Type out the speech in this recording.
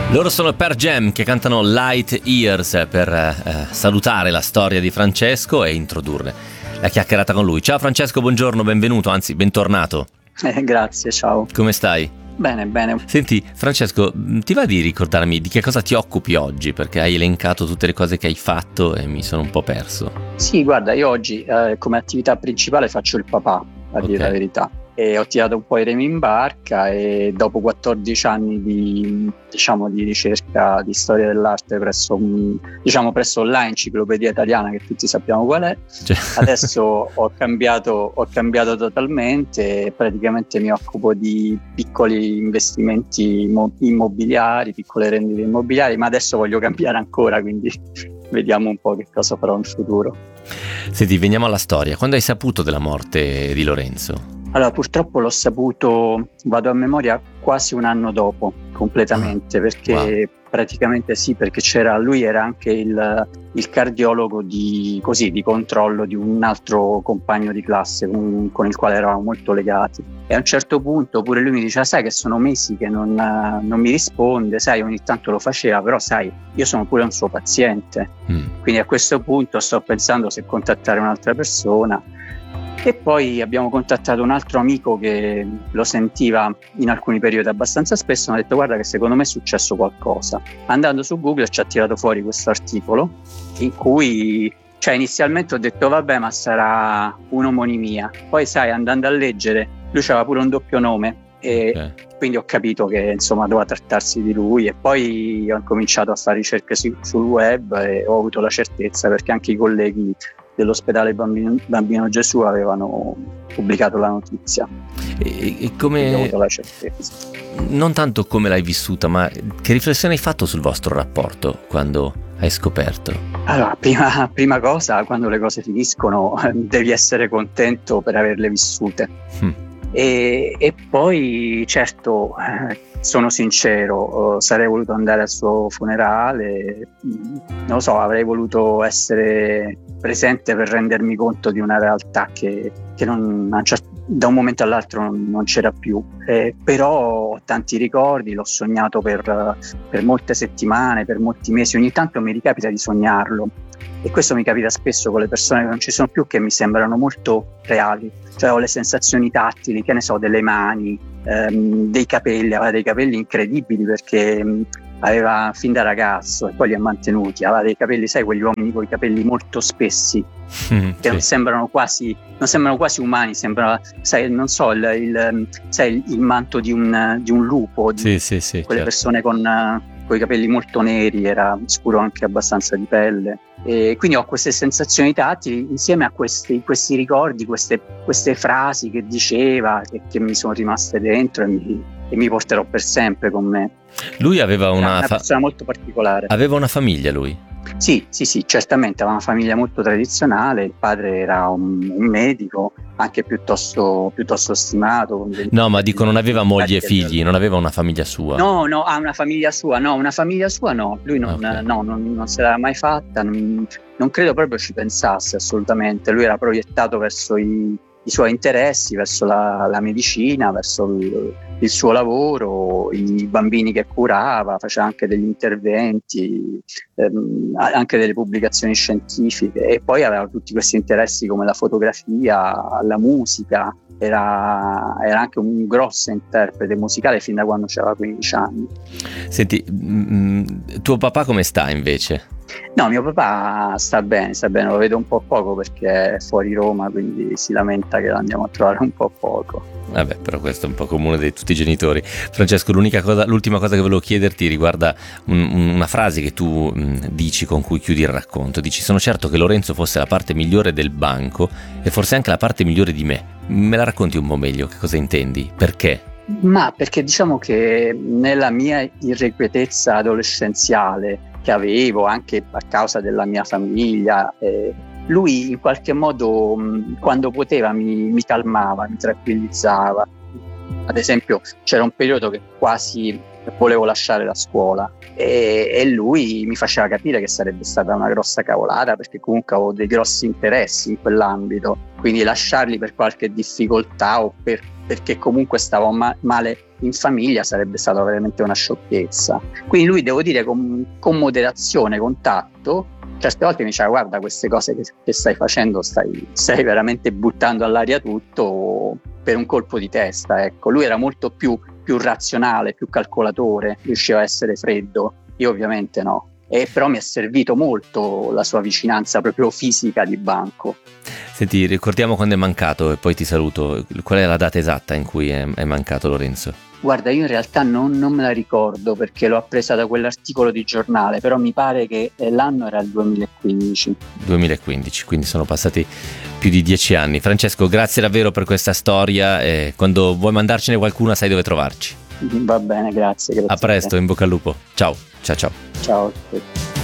Loro sono Pearl Jam che cantano Light Years per salutare la storia di Francesco e introdurre la chiacchierata con lui. Ciao Francesco, buongiorno, benvenuto, anzi bentornato. Grazie, ciao. Come stai? Bene, bene. Senti Francesco, ti va di ricordarmi di che cosa ti occupi oggi? Perché hai elencato tutte le cose che hai fatto e mi sono un po' perso. Sì, guarda, io oggi come attività principale faccio il papà, a dire la verità. E ho tirato un po' i remi in barca e dopo 14 anni di ricerca di storia dell'arte presso l'Enciclopedia Italiana, che tutti sappiamo qual è, adesso ho cambiato totalmente e praticamente mi occupo di piccoli investimenti immobiliari, piccole rendite immobiliari, ma adesso voglio cambiare ancora, quindi vediamo un po' che cosa farò in futuro. Senti, veniamo alla storia. Quando hai saputo della morte di Lorenzo? Allora, purtroppo l'ho saputo, vado a memoria, quasi un anno dopo, completamente, perché praticamente sì, perché lui era anche il cardiologo di controllo di un altro compagno di classe con il quale eravamo molto legati. E a un certo punto pure lui mi diceva: sai che sono mesi che non mi risponde, sai, ogni tanto lo faceva, però sai, io sono pure un suo paziente. Quindi a questo punto sto pensando se contattare un'altra persona. E poi abbiamo contattato un altro amico che lo sentiva in alcuni periodi abbastanza spesso, mi ha detto: guarda che secondo me è successo qualcosa. Andando su Google ci ha tirato fuori questo articolo in cui inizialmente ho detto vabbè, ma sarà un'omonimia. Poi sai, andando a leggere, lui aveva pure un doppio nome e quindi ho capito che insomma doveva trattarsi di lui, e poi ho cominciato a fare ricerche sul web e ho avuto la certezza, perché anche i colleghi dell'ospedale Bambino Gesù avevano pubblicato la notizia. E come... ho avuto la certezza. Non tanto come l'hai vissuta, ma che riflessione hai fatto sul vostro rapporto quando hai scoperto? Allora, prima cosa, quando le cose finiscono devi essere contento per averle vissute. E poi certo, sono sincero, sarei voluto andare al suo funerale, non lo so, avrei voluto essere presente per rendermi conto di una realtà che da un momento all'altro non c'era più, però ho tanti ricordi, l'ho sognato per molte settimane, per molti mesi, ogni tanto mi ricapita di sognarlo, e questo mi capita spesso con le persone che non ci sono più, che mi sembrano molto reali, cioè ho le sensazioni tattili, che ne so, delle mani, dei capelli, aveva dei capelli incredibili perché aveva fin da ragazzo, e poi li ha mantenuti, aveva dei capelli, sai, quegli uomini con i capelli molto spessi, che non sembrano quasi umani, sembrava, sai, non so, sai, il manto di un lupo, quelle certo. Persone con i capelli molto neri, era scuro anche abbastanza di pelle, e quindi ho queste sensazioni tattili insieme a questi ricordi, queste frasi che diceva, che mi sono rimaste dentro e mi porterò per sempre con me. Lui aveva una persona molto particolare. Aveva una famiglia lui? Sì, certamente, aveva una famiglia molto tradizionale, il padre era un medico, anche piuttosto stimato. No, ma dico, non aveva moglie e figli, non aveva una famiglia sua? No, una famiglia sua no, lui non se l'era mai fatta, non credo proprio ci pensasse assolutamente, lui era proiettato verso i suoi interessi, verso la medicina, verso il suo lavoro, i bambini che curava, faceva anche degli interventi, anche delle pubblicazioni scientifiche, e poi aveva tutti questi interessi come la fotografia, la musica, era anche un grosso interprete musicale fin da quando aveva 15 anni. Senti, tuo papà come sta invece? No, mio papà sta bene, lo vedo un po' poco perché è fuori Roma, quindi si lamenta che lo andiamo a trovare un po' poco. Vabbè, però questo è un po' comune di tutti i genitori. Francesco, l'ultima cosa che volevo chiederti riguarda una frase che tu dici, con cui chiudi il racconto. Dici: sono certo che Lorenzo fosse la parte migliore del banco e forse anche la parte migliore di me. Me la racconti un po' meglio? Che cosa intendi? Perché? Ma perché diciamo che nella mia irrequietezza adolescenziale che avevo, anche a causa della mia famiglia, lui in qualche modo quando poteva mi calmava, mi tranquillizzava. Ad esempio c'era un periodo che quasi volevo lasciare la scuola e lui mi faceva capire che sarebbe stata una grossa cavolata, perché comunque avevo dei grossi interessi in quell'ambito, quindi lasciarli per qualche difficoltà o perché comunque stavo male in famiglia sarebbe stata veramente una sciocchezza. Quindi lui, devo dire, con moderazione, con tatto, certe volte mi diceva: guarda, queste cose che stai facendo stai veramente buttando all'aria tutto per un colpo di testa, ecco. Lui era molto più razionale, più calcolatore, riusciva a essere freddo, io ovviamente no. Però mi è servito molto la sua vicinanza proprio fisica di banco. Senti, ricordiamo quando è mancato e poi ti saluto. Qual è la data esatta in cui è mancato Lorenzo? Guarda, io in realtà non me la ricordo, perché l'ho appresa da quell'articolo di giornale, però mi pare che l'anno era il 2015. 2015, quindi sono passati più di 10 anni. Francesco, grazie davvero per questa storia, e quando vuoi mandarcene qualcuna sai dove trovarci. Va bene, grazie. A presto, in bocca al lupo. Ciao. Ciao.